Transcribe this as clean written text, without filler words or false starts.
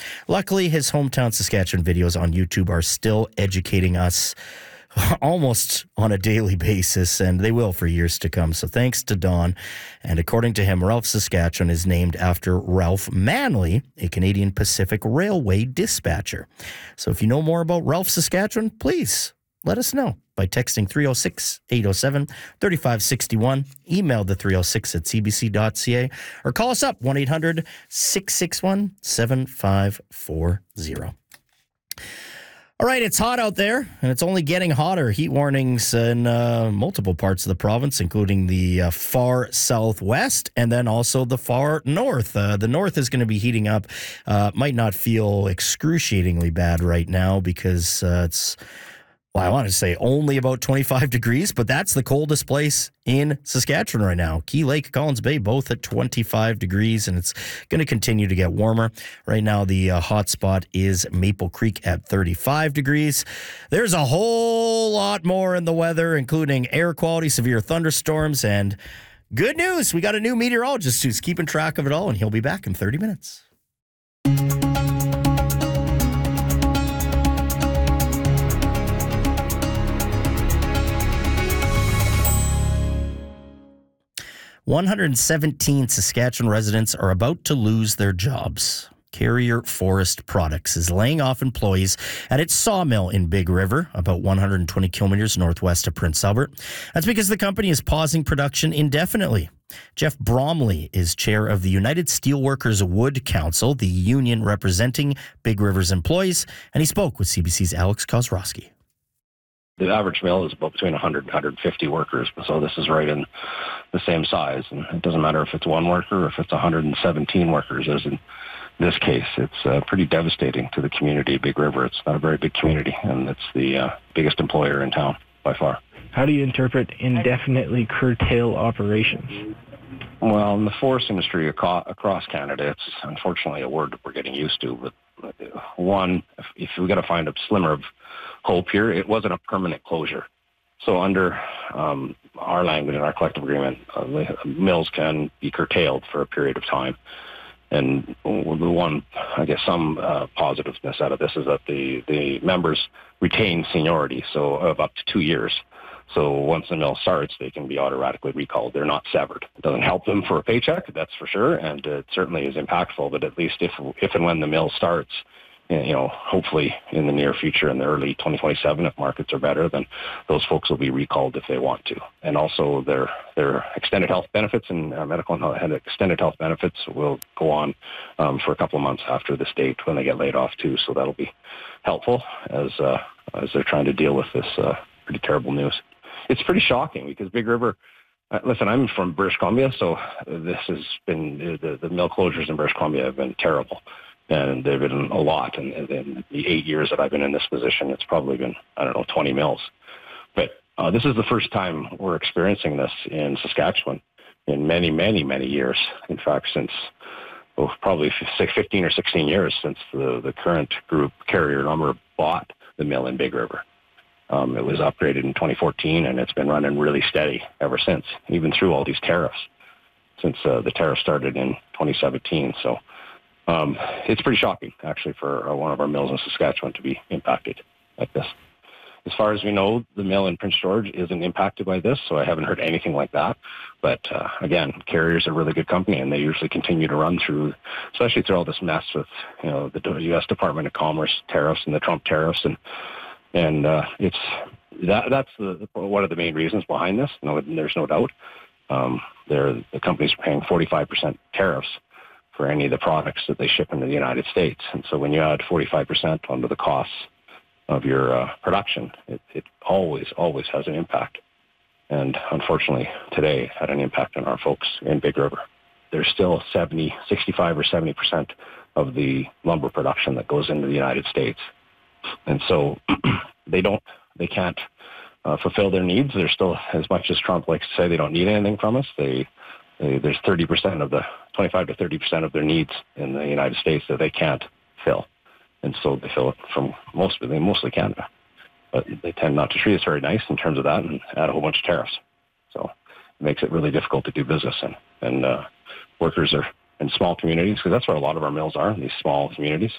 Luckily, his hometown Saskatchewan videos on YouTube are still educating us almost on a daily basis, and they will for years to come. So thanks to Don. And according to him, Ralph Saskatchewan is named after Ralph Manley, a Canadian Pacific Railway dispatcher. So if you know more about Ralph Saskatchewan, please let us know by texting 306-807-3561, email the 306@cbc.ca, or call us up 1-800-661-7540. All right, it's hot out there, and it's only getting hotter. Heat warnings in multiple parts of the province, including the far southwest and then also the far north. The north is going to be heating up. Might not feel excruciatingly bad right now because it's... Well, I want to say only about 25 degrees, but that's the coldest place in Saskatchewan right now. Key Lake, Collins Bay, both at 25 degrees, and it's going to continue to get warmer. Right now, the hot spot is Maple Creek at 35 degrees. There's a whole lot more in the weather, including air quality, severe thunderstorms, and good news. We got a new meteorologist who's keeping track of it all, and he'll be back in 30 minutes. 117 Saskatchewan residents are about to lose their jobs. Carrier Forest Products is laying off employees at its sawmill in Big River, about 120 kilometers northwest of Prince Albert. That's because the company is pausing production indefinitely. Jeff Bromley is chair of the United Steelworkers Wood Council, the union representing Big River's employees, and he spoke with CBC's Alex Kozrowski. The average mill is about between 100 and 150 workers, so this is right in the same size. And it doesn't matter if it's one worker or if it's 117 workers, as in this case. It's pretty devastating to the community of Big River. It's not a very big community, and it's the biggest employer in town by far. How do you interpret indefinitely curtail operations? Well, in the forest industry across Canada, it's unfortunately a word that we're getting used to. But one, if we got to find a slimmer of hope here, it wasn't a permanent closure. So under our language and our collective agreement, mills can be curtailed for a period of time. And the one, I guess, some positiveness out of this is that the members retain seniority, so of up to 2 years. So once the mill starts, they can be automatically recalled. They're not severed. It doesn't help them for a paycheck, that's for sure, and it certainly is impactful. But at least if and when the mill starts, hopefully in the near future, in the early 2027, if markets are better, then those folks will be recalled if they want to. And also their extended health benefits and medical and extended health benefits will go on for a couple of months after this date when they get laid off too. So that'll be helpful as they're trying to deal with this pretty terrible news. It's pretty shocking because Big River, listen, I'm from British Columbia, so this has been, the mill closures in British Columbia have been terrible. And they've been a lot. And in the 8 years that I've been in this position, it's probably been, 20 mills. But this is the first time we're experiencing this in Saskatchewan in many, many, many years. In fact, since probably 15 or 16 years since the current group, Carrier Lumber, bought the mill in Big River. It was upgraded in 2014, and it's been running really steady ever since, even through all these tariffs, since the tariffs started in 2017. So it's pretty shocking, actually, for one of our mills in Saskatchewan to be impacted like this. As far as we know, the mill in Prince George isn't impacted by this, so I haven't heard anything like that. But again, Carrier's a really good company, and they usually continue to run through, especially through all this mess with the U.S. Department of Commerce tariffs and the Trump tariffs, and it's that's one of the main reasons behind this. No, there's no doubt. The companies are paying 45% tariffs for any of the products that they ship into the United States. And so when you add 45% onto the costs of your production, it always has an impact. And unfortunately, today it had an impact on our folks in Big River. There's still 65 or 70% of the lumber production that goes into the United States. And so they can't fulfill their needs. They're still, as much as Trump likes to say, they don't need anything from us. There's 30% of the 25 to 30% of their needs in the United States that they can't fill. And so they fill it from mostly Canada. But they tend not to treat us very nice in terms of that and add a whole bunch of tariffs. So it makes it really difficult to do business. And workers are in small communities, because that's where a lot of our mills are, in these small communities.